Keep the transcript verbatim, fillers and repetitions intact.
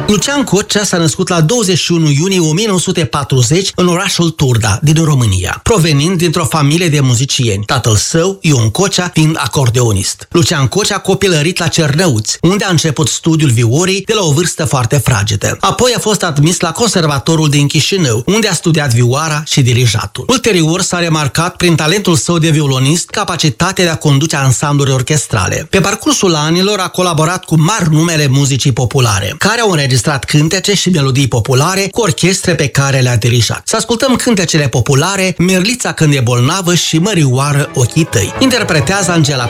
Lucian Cocea s-a născut la douăzeci și unu iunie o mie nouă sute patruzeci în orașul Turda, din România, provenind dintr-o familie de muzicieni. Tatăl său, Ion Cocea, fiind acordeonist. Lucian Cocea a copilărit la Cernăuți, unde a început studiul viorii de la o vârstă foarte fragedă. Apoi a fost admis la Conservatorul din Chișinău, unde a studiat vioara și dirijatul. Ulterior s-a remarcat prin talentul său de violonist capacitatea de a conduce ansambluri orchestrale. Pe parcursul anilor a colaborat cu mari numere muzicii populare, care au înregistrat cântece și melodii populare cu orchestre pe care le-a dirijat. Să ascultăm cântecele populare Merlița când e bolnavă și Mărioară ochii tăi. Interpretează Angela